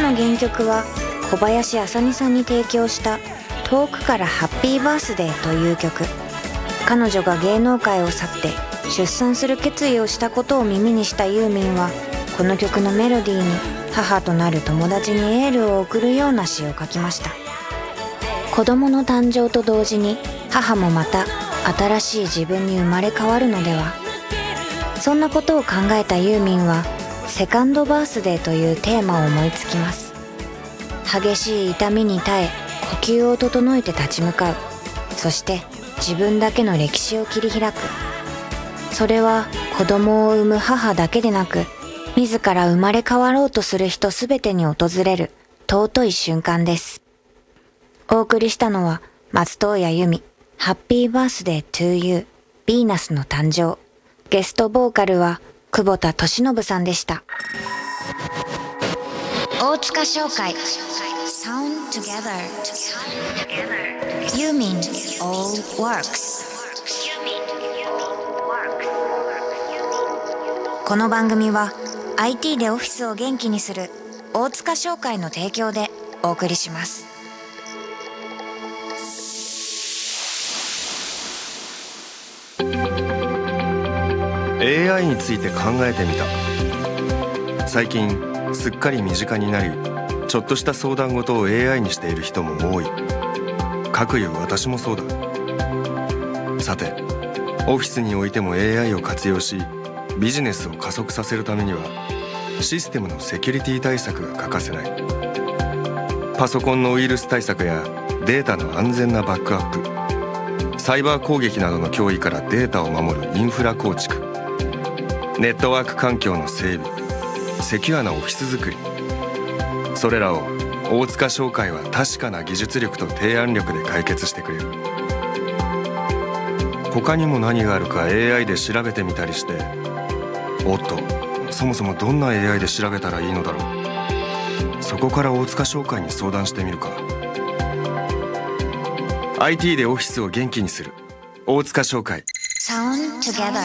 の原曲は小林あさみさんに提供した遠くからハッピーバースデーという曲。彼女が芸能界を去って出産する決意をしたことを耳にしたユーミンは、この曲のメロディーに母となる友達にエールを送るような詩を書きました。子供の誕生と同時に母もまた新しい自分に生まれ変わるのでは。そんなことを考えたユーミンはセカンドバースデーというテーマを思いつきます。激しい痛みに耐え呼吸を整えて立ち向かう。そして自分だけの歴史を切り開く。それは子供を産む母だけでなく、自ら生まれ変わろうとする人すべてに訪れる尊い瞬間です。お送りしたのは松任谷由実、ハッピーバースデートゥーユー、ヴィーナスの誕生。ゲストボーカルは久保田利伸さんでした。大塚商会 Sound Together ユーミン All Works。 この番組は IT でオフィスを元気にする大塚商会の提供でお送りします。 AI について考えてみた。最近すっかり身近になり、ちょっとした相談事を AI にしている人も多い。かくいう私もそうだ。さて、オフィスにおいても AI を活用し、ビジネスを加速させるためにはシステムのセキュリティ対策が欠かせない。パソコンのウイルス対策やデータの安全なバックアップ、サイバー攻撃などの脅威からデータを守るインフラ構築、ネットワーク環境の整備、セキュアなオフィス作り、それらを大塚商会は確かな技術力と提案力で解決してくれる。他にも何があるか AI で調べてみたりして、おっと、そもそもどんな AI で調べたらいいのだろう。そこから大塚商会に相談してみるか。 IT でオフィスを元気にする大塚商会 Sound Together